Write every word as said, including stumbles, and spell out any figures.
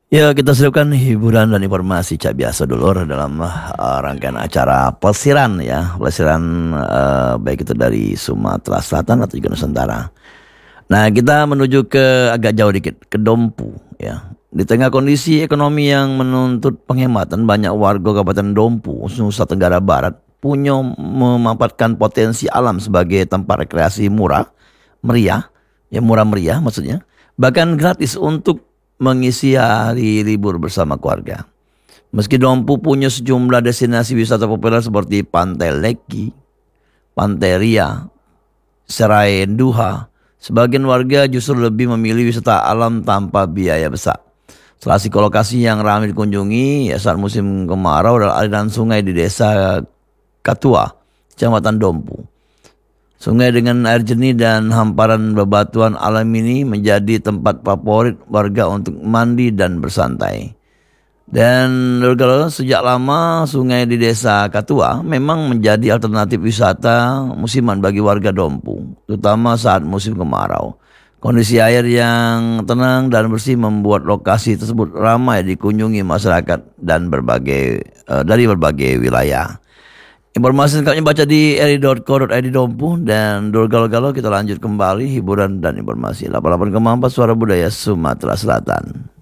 Ya, kita siapkan hiburan dan informasi cak biasa dulu dalam uh, rangkaian acara pelesiran ya, pelesiran uh, baik itu dari Sumatera Selatan atau juga Nusantara. Nah, kita menuju ke agak jauh dikit, ke Dompu ya. Di tengah kondisi ekonomi yang menuntut penghematan, banyak warga Kabupaten Dompu, Nusa Tenggara Barat, punya memanfaatkan potensi alam sebagai tempat rekreasi murah, meriah, ya murah meriah maksudnya, bahkan gratis untuk mengisi hari libur bersama keluarga. Meski Dompu punya sejumlah destinasi wisata populer seperti Pantai Leki, Pantai Ria, Serai Duha, sebagian warga justru lebih memilih wisata alam tanpa biaya besar. Salah satu lokasi yang ramai dikunjungi ya saat musim kemarau adalah aliran sungai di desa Katua, Kecamatan Dompu. Sungai dengan air jernih dan hamparan bebatuan alam ini menjadi tempat favorit warga untuk mandi dan bersantai. Dan kalau sejak lama sungai di desa Katua memang menjadi alternatif wisata musiman bagi warga Dompu, terutama saat musim kemarau. Kondisi air yang tenang dan bersih membuat lokasi tersebut ramai dikunjungi masyarakat dan berbagai eh, dari berbagai wilayah. Informasi lengkapnya baca di eri titik co titik id Dompu dan Dorgal-Galau. Kita lanjut kembali hiburan dan informasi. delapan puluh delapan koma empat Suara Budaya Sumatera Selatan.